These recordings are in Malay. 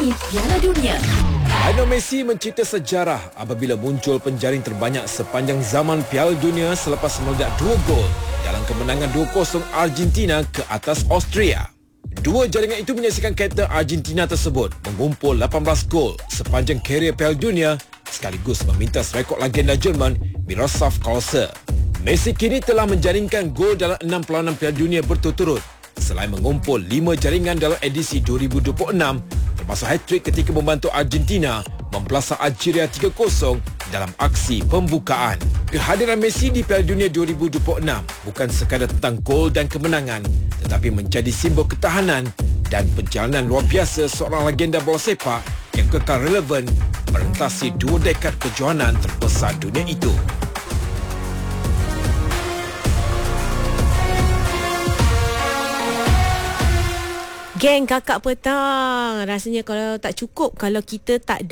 terkini Piala Dunia. Lionel Messi mencipta sejarah apabila muncul penjaring terbanyak sepanjang zaman Piala Dunia selepas meledak 2 gol dalam kemenangan 2-0 Argentina ke atas Austria. Dua jaringan itu menyaksikan kapten Argentina tersebut mengumpul 18 gol sepanjang karier Piala Dunia sekaligus memintas rekod legenda Jerman Miroslav Klose. Messi kini telah menjaringkan gol dalam 6 perlawanan Piala Dunia berturut-turut selain mengumpul 5 jaringan dalam edisi 2026 termasuk hat-trick ketika membantu Argentina membelasah Algeria 3-0 dalam aksi pembukaan. Kehadiran Messi di Piala Dunia 2026 bukan sekadar tentang gol dan kemenangan tetapi menjadi simbol ketahanan dan perjalanan luar biasa seorang legenda bola sepak yang kekal relevan merentasi 2 dekad kejohanan terbesar dunia itu. Geng Kakak Petang, rasanya kalau tak cukup kalau kita tak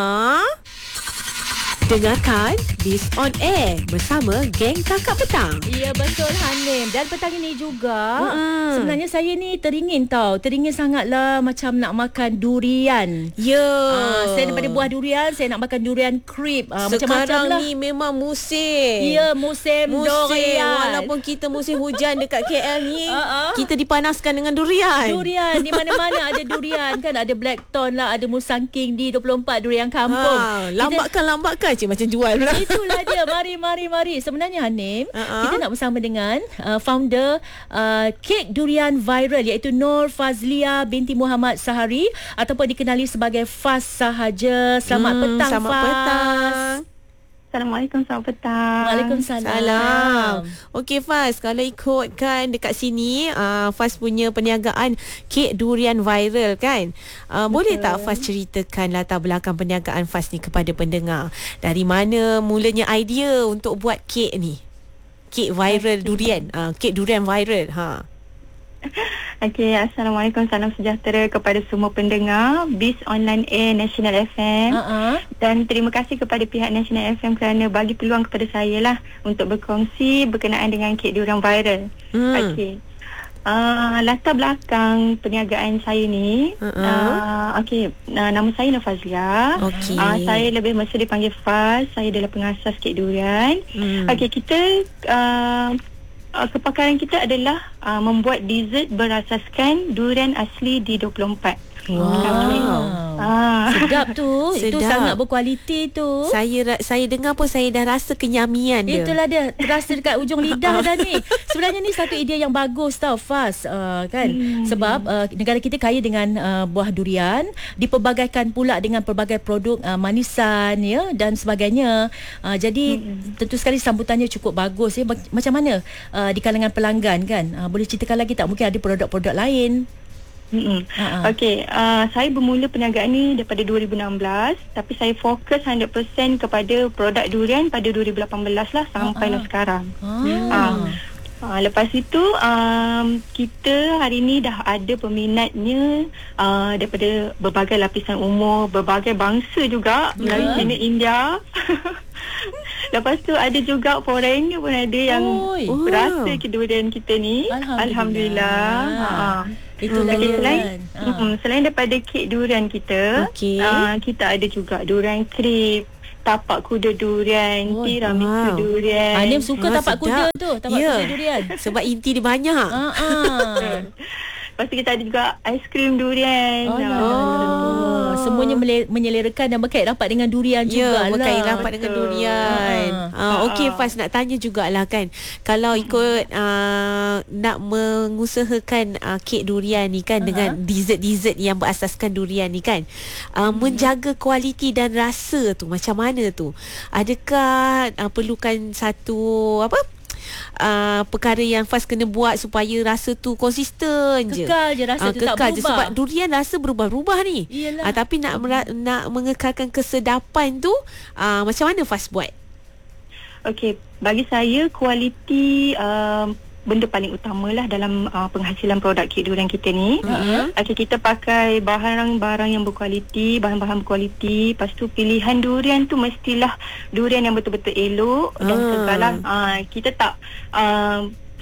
dengarkan This On Air bersama Geng Kakak Petang. Ya, betul Hanim. Dan petang ini juga sebenarnya saya ni teringin sangatlah macam nak makan durian. Ya, saya daripada buah durian, saya nak makan durian crepe. Sekarang macam-macam lah. ni memang musim. Ya, musim durian. Walaupun kita musim hujan dekat KL ni, kita dipanaskan dengan durian. Durian di mana-mana ada durian kan, ada Blackthorn lah, ada Musang King di 24 durian kampung. Lambatkan cik macam jual pula. Itulah dia. Mari. Sebenarnya Hanim, kita nak bersama dengan founder kek durian viral iaitu Nur Fazlia binti Muhammad Sahari ataupun dikenali sebagai Faz sahaja. Selamat petang, selamat Faz. petang. Assalamualaikum, selamat petang. Waalaikumsalam. Okey Faz, kalau ikutkan dekat sini Faz punya perniagaan kek durian viral kan. Boleh tak Faz ceritakan latar belakang perniagaan Faz ni kepada pendengar? Dari mana mulanya idea untuk buat kek ni? Kek viral durian. Kek durian viral. Okey, Assalamualaikum, salam sejahtera kepada semua pendengar BIS Online Air National FM. Dan terima kasih kepada pihak National FM kerana bagi peluang kepada saya lah untuk berkongsi berkenaan dengan kek durian viral. Okey. Latar belakang perniagaan saya ni, nama saya Nur Fazlia. Saya lebih mesra dipanggil Faz. Saya adalah pengasas kek durian. Okey, kita kepakaran kita adalah membuat dessert berasaskan durian asli di 24. Sedap tu. Itu sangat berkualiti tu. Saya dengar pun saya dah rasa kenyamian dia. Itulah dia, terasa dekat ujung lidah dah ni. Sebenarnya ni satu idea yang bagus tau Faz, kan. Sebab negara kita kaya dengan buah durian, dipelbagaikan pula dengan pelbagai produk manisan ya dan sebagainya. Jadi tentu sekali sambutannya cukup bagus ya. Macam mana di kalangan pelanggan kan? Boleh ceritakan lagi tak? Mungkin ada produk-produk lain. Okey, saya bermula perniagaan ni daripada 2016, tapi saya fokus 100% kepada produk durian pada 2018 lah sampailah sekarang. Lepas itu kita hari ni dah ada peminatnya daripada berbagai lapisan umur, berbagai bangsa juga, Melayu, Cina, India. Lepas tu ada juga foreigner pun ada yang rasa durian kita ni. Alhamdulillah. Itulah selain daripada kek durian kita, kita ada juga durian crepe, tapak kuda durian, tiramisu durian. Anim suka tapak kuda tu, kuda durian. Sebab inti dia banyak. Lepas tu kita ada juga aiskrim durian. Semuanya menyelerakan dan berkait rapat dengan durian juga. Berkait rapat dengan durian. Okey Faz, nak tanya jugalah kan, kalau ikut nak mengusahakan kek durian ni kan, dengan dessert yang berasaskan durian ni kan, menjaga kualiti dan rasa tu macam mana tu? Adakah perlukan satu perkara yang Faz kena buat supaya rasa tu konsisten je, kekal je rasa tu, tak berubah je, sebab durian rasa berubah-ubah ni. Tapi nak mengekalkan kesedapan tu, macam mana Faz buat? Okey, bagi saya kualiti benda paling utamalah dalam penghasilan produk kek durian kita ni. Kita pakai barang-barang yang berkualiti, bahan-bahan berkualiti. Lepas tu pilihan durian tu mestilah durian yang betul-betul elok dan kekalah. Kita tak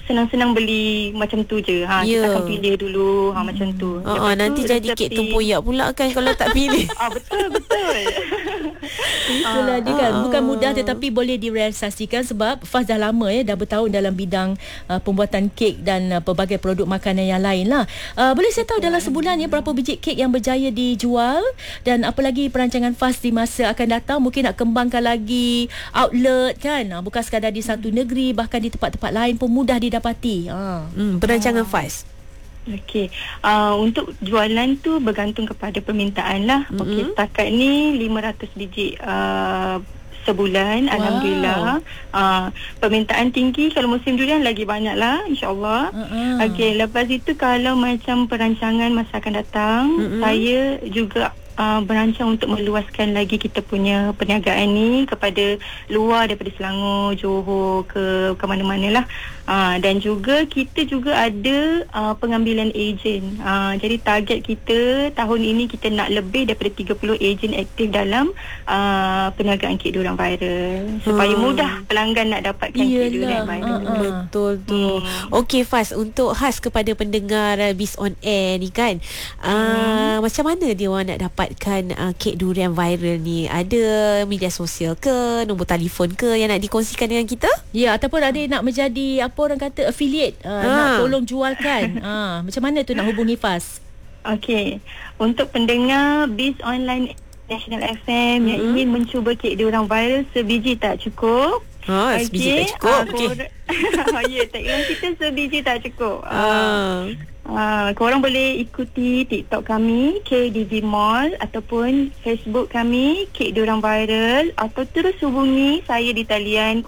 senang-senang beli macam tu je. Kita akan pilih dulu macam tu. Nanti tu, jadi kek tempoyak pula kan kalau tak pilih. Betul. Itulah dia kan. Bukan mudah tetapi boleh direalisasikan sebab Faz dah lama dah bertahun dalam bidang pembuatan kek dan pelbagai produk makanan yang lain lah. Boleh saya tahu dalam sebulan berapa biji kek yang berjaya dijual dan apa lagi perancangan Faz di masa akan datang? Mungkin nak kembangkan lagi outlet kan. Bukan sekadar di satu negeri, bahkan di tempat-tempat lain pun mudah didapati. Perancangan Faz. Okey, untuk jualan tu bergantung kepada permintaan lah. Okey, setakat ni 500 biji sebulan. Wow. Alhamdulillah. Permintaan tinggi. Kalau musim durian lagi banyak lah, insyaAllah. Okey, lepas itu kalau macam perancangan masa akan datang, saya juga berancang untuk meluaskan lagi kita punya perniagaan ni kepada luar daripada Selangor, Johor ke mana-mana lah. Dan juga kita juga ada pengambilan ejen. Jadi target kita tahun ini kita nak lebih daripada 30 ejen aktif dalam perniagaan kek durian viral supaya mudah pelanggan nak dapatkan kek durian viral. Betul tu. Okey Faz, untuk khas kepada pendengar Biz on Air ni kan, macam mana dia orang nak dapatkan kek durian viral ni? Ada media sosial ke, nombor telefon ke yang nak dikongsikan dengan kita? Ya, ataupun ada yang nak menjadi apa orang kata affiliate, nak tolong jualkan. Macam mana tu nak hubungi Faz? Okey, untuk pendengar Biz Online National FM yang ingin mencuba kek durian viral, sebiji tak cukup. Sebiji tak cukup. Ya, tagline kita sebiji tak cukup. Korang boleh ikuti TikTok kami KDV Mall ataupun Facebook kami Kek Durian Viral, atau terus hubungi saya di talian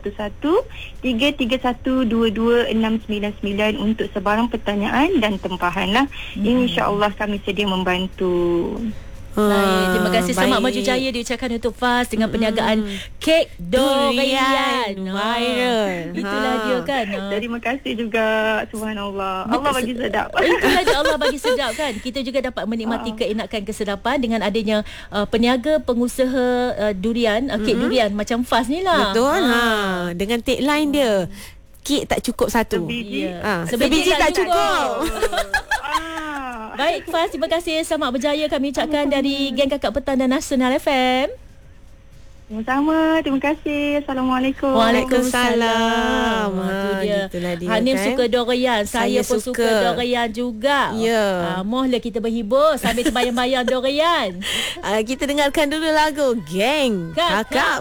011-331-22699 untuk sebarang pertanyaan dan tempahan lah. InsyaAllah kami sedia membantu. Terima kasih Selamat Maju Jaya diucapkan untuk Faz dengan perniagaan kek durian viral. Itulah dia kan. Terima kasih juga. Subhanallah, Allah bagi sedap. Itulah dia, Allah bagi sedap kan. Kita juga dapat menikmati keenakan kesedapan dengan adanya peniaga pengusaha durian, kek durian macam Faz ni lah. Betul. Dengan tagline dia, kek tak cukup satu, sebiji tak cukup. Baik Faz, terima kasih. Selamat berjaya kami ucapkan dari geng Kakak Petang dan Nasional FM. Sama-sama. Terima kasih. Assalamualaikum. Waalaikumsalam. Itulah dia. Hanim kan? Suka durian. Saya pun suka durian juga. Mohlah kita berhibur sambil terbayang-bayang durian. Kita dengarkan dulu lagu Geng Kakak